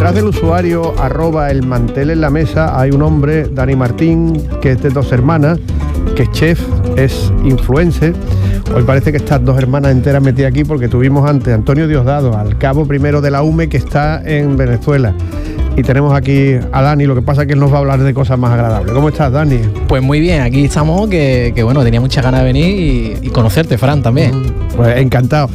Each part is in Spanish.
detrás del usuario @elmantelenlamesa hay un hombre, Dani Martín, que es de Dos Hermanas, que es chef, es influencer. Hoy parece que estas dos hermanas enteras metidas aquí porque tuvimos antes a Antonio Diosdado, al cabo primero de la UME, que está en Venezuela. Y tenemos aquí a Dani, lo que pasa es que él nos va a hablar de cosas más agradables. ¿Cómo estás, Dani? Pues muy bien, aquí estamos, que bueno, tenía muchas ganas de venir y conocerte, Fran, también. Pues encantado.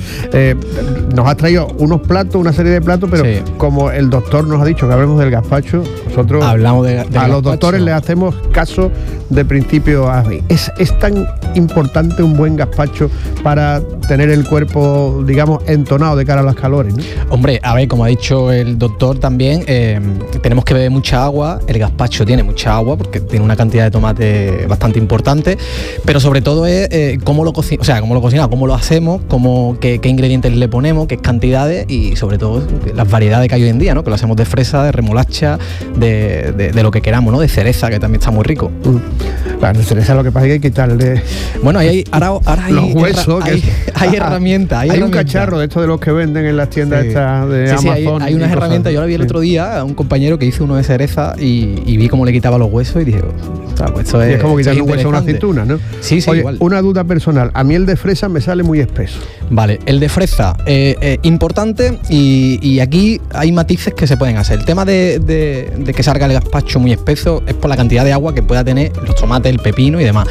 Nos has traído unos platos, una serie de platos, pero sí, como el doctor nos ha dicho que hablemos del gazpacho, nosotros hablamos de a gazpacho. Los doctores les hacemos caso de principio a fin. ¿Es tan importante un buen gazpacho para tener el cuerpo, digamos, entonado de cara a las calores, ¿no? Hombre, a ver, como ha dicho el doctor también, tenemos que beber mucha agua. El gazpacho tiene mucha agua porque tiene una cantidad de tomate bastante importante, pero sobre todo es cómo lo cocinamos, cómo lo hacemos, qué ingredientes le ponemos, qué cantidades y sobre todo las variedades que hay hoy en día, ¿no? Que lo hacemos de fresa, de remolacha, de lo que queramos, ¿no? De cereza, que también está muy rico. Claro, de cereza lo que pasa es que hay que quitarle... Bueno, ahora hay los huesos, hay herramientas. Hay un cacharro de estos de los que venden en las tiendas estas de Amazon. Sí, hay unas herramientas. Yo la vi el otro día a un compañero que hizo uno de cereza y vi cómo le quitaba los huesos y dije, pues esto es como quitarle un hueso a una aceituna, ¿no? Sí, Oye, igual. Una duda personal, a mí el de fresa me sale muy espeso. Vale, el de fresa, importante y aquí hay matices que se pueden hacer. El tema de que salga el gazpacho muy espeso es por la cantidad de agua que pueda tener los tomates, el pepino y demás.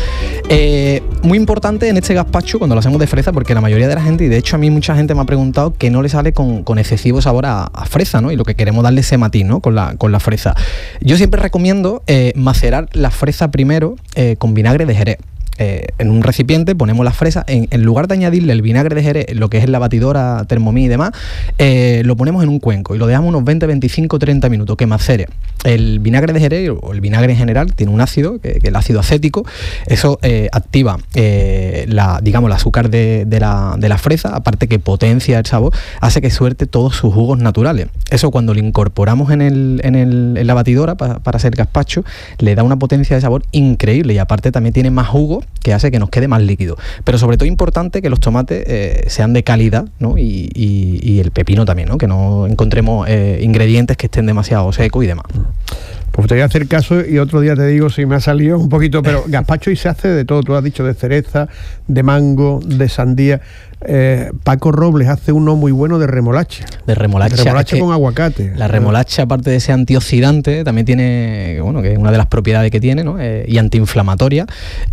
Muy importante en este gazpacho cuando lo hacemos de fresa, porque la mayoría de la gente, y de hecho a mí mucha gente me ha preguntado que no le sale con excesivo sabor a fresa, ¿no? Y lo que queremos darle ese matiz, ¿no? Con la fresa. Yo siempre recomiendo macerar la fresa primero con vinagre de Jerez. En un recipiente ponemos las fresas, en lugar de añadirle el vinagre de Jerez, lo que es la batidora Thermomix y demás, lo ponemos en un cuenco y lo dejamos unos 20, 25, 30 minutos que macere. El vinagre de Jerez o el vinagre en general tiene un ácido, que el ácido acético, eso activa el azúcar de la fresa, aparte que potencia el sabor, hace que suelte todos sus jugos naturales. Eso cuando lo incorporamos en la batidora para hacer gazpacho, le da una potencia de sabor increíble y aparte también tiene más jugo que hace que nos quede más líquido. Pero sobre todo importante que los tomates sean de calidad, ¿no? Y el pepino también, ¿no? Que no encontremos ingredientes que estén demasiado secos y demás. Pues te voy a hacer caso y otro día te digo si me ha salido un poquito, pero gazpacho y se hace de todo, tú has dicho de cereza, de mango, de sandía. Paco Robles hace uno muy bueno de remolacha. De remolacha con aguacate. La remolacha, aparte de ser antioxidante, también tiene, que es una de las propiedades que tiene, ¿no? Y antiinflamatoria.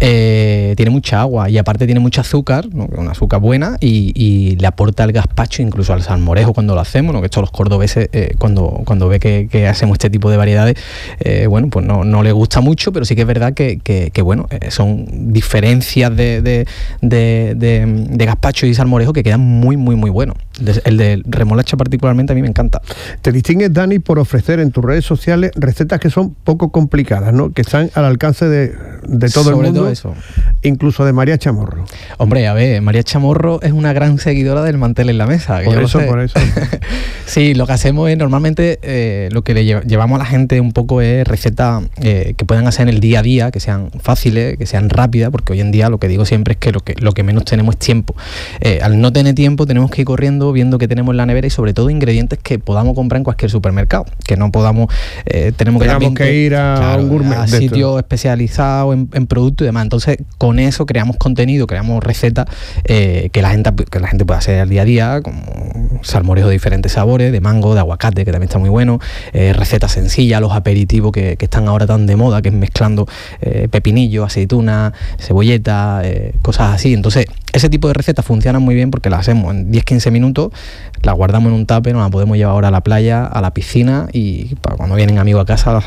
Tiene mucha agua y aparte tiene mucho azúcar, ¿no? Una azúcar buena y le aporta al gazpacho, incluso al salmorejo cuando lo hacemos, ¿no? Que esto los cordobeses cuando ve que hacemos este tipo de variedades, pues no le gusta mucho, pero sí que es verdad que son diferencias de gazpacho y salmorejo que quedan muy, muy, muy buenos. El de remolacha particularmente a mí me encanta. Te distingues, Dani, por ofrecer en tus redes sociales recetas que son poco complicadas, ¿no? Que están al alcance de todo el mundo. Sobre todo eso. Incluso de María Chamorro. Hombre, a ver, María Chamorro es una gran seguidora del Mantel en la Mesa. Por eso. Sí, lo que hacemos es normalmente lo que le llevamos a la gente un poco es recetas que puedan hacer en el día a día, que sean fáciles, que sean rápidas, porque hoy en día lo que digo siempre es que lo que menos tenemos es tiempo. Al no tener tiempo tenemos que ir corriendo viendo que tenemos en la nevera y sobre todo ingredientes que podamos comprar en cualquier supermercado, que no podamos tenemos que ir a un gourmet, a sitios especializados en productos y demás. Entonces con eso creamos contenido, creamos recetas que la gente pueda hacer al día a día, como salmorejo de diferentes sabores, de mango, de aguacate, que también está muy bueno, recetas sencillas, los aperitivos que están ahora tan de moda, que es mezclando pepinillo, aceituna, cebolleta, cosas así. Entonces ese tipo de recetas funcionan muy bien porque las hacemos en 10-15 minutos, las guardamos en un tupper, nos las podemos llevar ahora a la playa, a la piscina y para cuando vienen amigos a casa